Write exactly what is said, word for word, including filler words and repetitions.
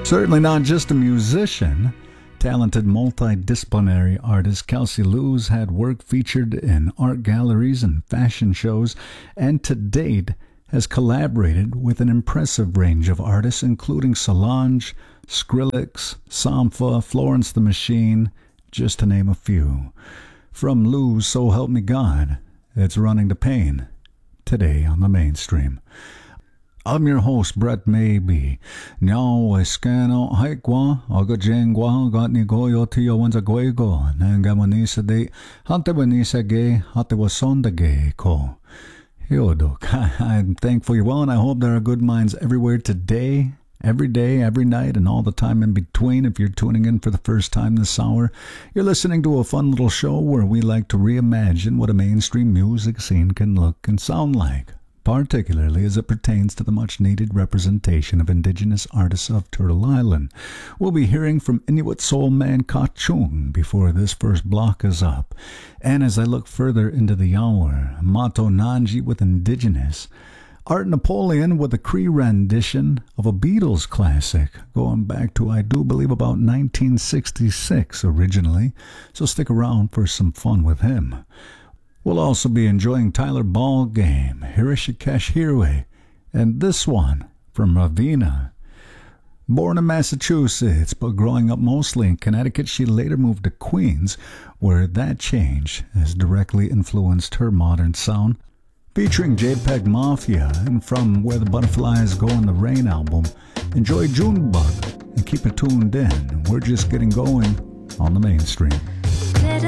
Certainly not just a musician. Talented multidisciplinary artist Kelsey Lewis had work featured in art galleries and fashion shows, and to date has collaborated with an impressive range of artists including Solange, Skrillex, Sampha, Florence the Machine, just to name a few. From Lou, So Help Me God, it's Running to Pain, today on the mainstream. I'm your host, Brett Maybe. Now, Eskano Haikwa, Agajengwa, Gatni Goyo Tio Wanza Guego, Nangamanisa de Hantabanisa Gay, Hatawasonda Gay Ko. Hyodok, I'm thankful you're well, and I hope there are good minds everywhere today, every day, every night, and all the time in between. If you're tuning in for the first time this hour, you're listening to a fun little show where we like to reimagine what a mainstream music scene can look and sound like, particularly as it pertains to the much-needed representation of indigenous artists of Turtle Island. We'll be hearing from Inuit soul man Ka Chung before this first block is up. And as I look further into the hour, Mato Nanji with Indigenous, Art Napoleon with a Cree rendition of a Beatles classic, going back to, I do believe, about nineteen sixty-six originally, so stick around for some fun with him. We'll also be enjoying Tyler Ballgame, Hirishikesh Hirwe, and this one from Ravina. Born in Massachusetts, but growing up mostly in Connecticut, she later moved to Queens, where that change has directly influenced her modern sound. Featuring JPEG Mafia, and from Where the Butterflies Go in the Rain album, enjoy Junebug and keep it tuned in. We're just getting going on the mainstream. Let